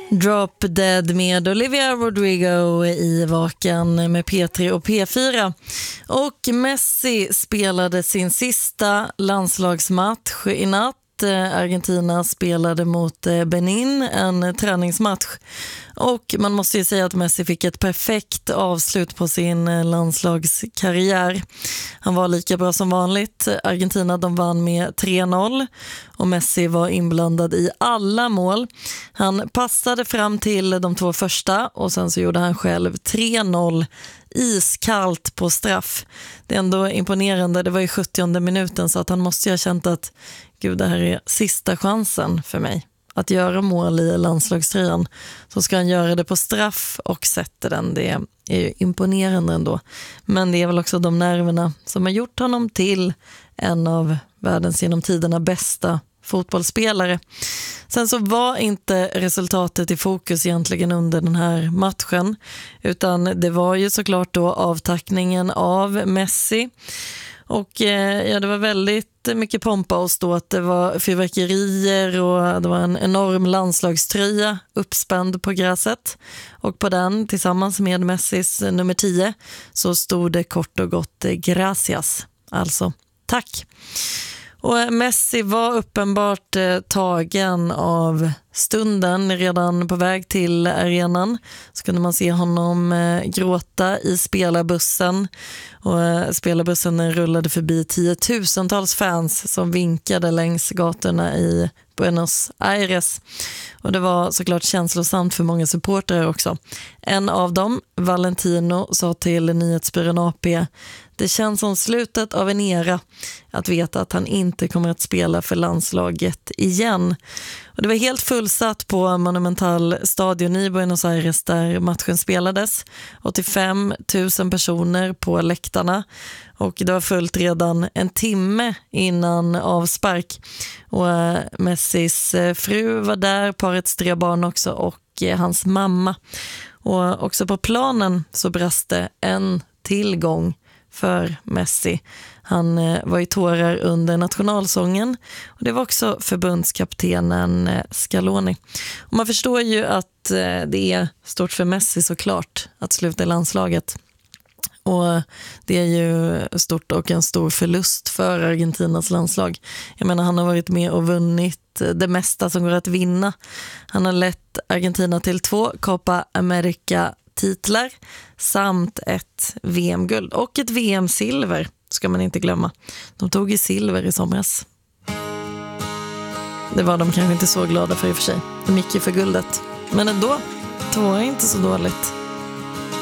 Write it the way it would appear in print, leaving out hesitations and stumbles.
Drop Dead med Olivia Rodrigo i Vaken med P3 och P4. Och Messi spelade sin sista landslagsmatch i natt. Argentina spelade mot Benin, en träningsmatch. Och man måste ju säga att Messi fick ett perfekt avslut på sin landslagskarriär. Han var lika bra som vanligt. Argentina, de vann med 3-0 och Messi var inblandad i alla mål. Han passade fram till de två första och sen så gjorde han själv 3-0 iskallt på straff. Det är ändå imponerande. Det var i 70:e minuten, så att han måste ju ha känt att gud, det här är sista chansen för mig att göra mål i landslagströjan. Så ska han göra det på straff och sätter den. Det är ju imponerande ändå. Men det är väl också de nerverna som har gjort honom till en av världens genom tiderna bästa fotbollsspelare. Sen så var inte resultatet i fokus egentligen under den här matchen, utan det var ju såklart då avtackningen av Messi. Och det var väldigt mycket pompa och ståt. Det var fyrverkerier och det var en enorm landslagströja uppspänd på gräset. Och på den, tillsammans med Messis nummer 10, så stod det kort och gott gracias, alltså tack. Och Messi var uppenbart tagen av stunden. Redan på väg till arenan så kunde man se honom gråta i spelarbussen. Och spelarbussen rullade förbi 10-tusentals fans som vinkade längs gatorna i Buenos Aires. Och det var såklart känslosamt för många supportrar också. En av dem, Valentino, sa till nyhetsbyrån AP: det känns som slutet av en era att veta att han inte kommer att spela för landslaget igen. Och det var helt fullsatt på Monumental stadion i Buenos Aires där matchen spelades. 85 000 personer på läktarna. Och det var fullt redan en timme innan avspark. Och Messis fru var där, parets 3 barn också och hans mamma. Och också på planen så brast det en tillgång för Messi. Han var i tårar under nationalsången och det var också förbundskaptenen Scaloni. Och man förstår ju att det är stort för Messi såklart att sluta i landslaget. Och det är ju stort och en stor förlust för Argentinas landslag. Jag menar, han har varit med och vunnit det mesta som går att vinna. Han har lett Argentina till 2 Copa America-titlar samt ett VM-guld och ett VM-silver ska man inte glömma. De tog i silver i somras. Det var de kanske inte så glada för i och för sig. De gick ju för guldet. Men ändå, 2 är inte så dåligt.